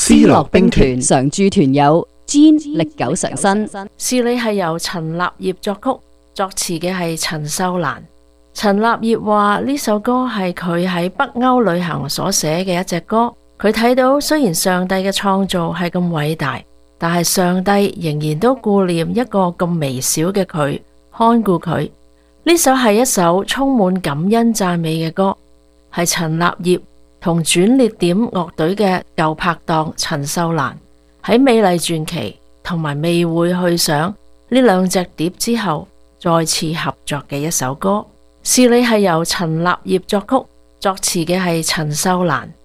思樂兵團常駐團友Jean歷久常新。 是你係由陳立業作曲，作詞嘅係陳秀蘭。陳立業話呢首歌係佢喺北歐旅行所寫嘅一隻歌。佢睇到雖然上帝嘅創造係咁偉大，但係上帝仍然都顧念一個咁微小嘅佢，看顧佢。呢首係一首充滿感恩讚美嘅歌，係陳立業同轉捩點樂隊嘅舊拍檔陳秀蘭喺美麗傳奇同埋未會去想呢兩隻碟之後再次合作嘅一首歌。是你係由陳立業作曲，作詞嘅係陳秀蘭。